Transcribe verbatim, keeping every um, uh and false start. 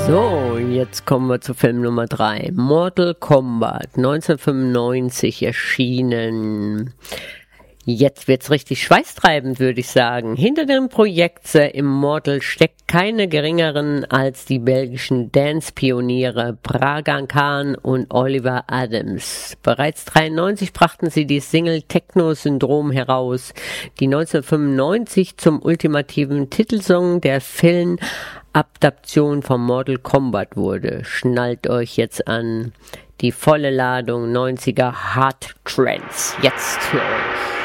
So, jetzt kommen wir zu Film Nummer drei. Mortal Kombat, neunzehnhundertfünfundneunzig erschienen. Jetzt wird's richtig schweißtreibend, würde ich sagen. Hinter dem Projekt The Immortal steckt keine geringeren als die belgischen Dance-Pioniere Pragan Khan und Oliver Adams. Bereits dreiundneunzig brachten sie die Single Techno-Syndrom heraus, die neunzehnhundertfünfundneunzig zum ultimativen Titelsong der Filmadaption von Mortal Kombat wurde. Schnallt euch jetzt an. Die volle Ladung neunziger Hard Trance. Jetzt für euch.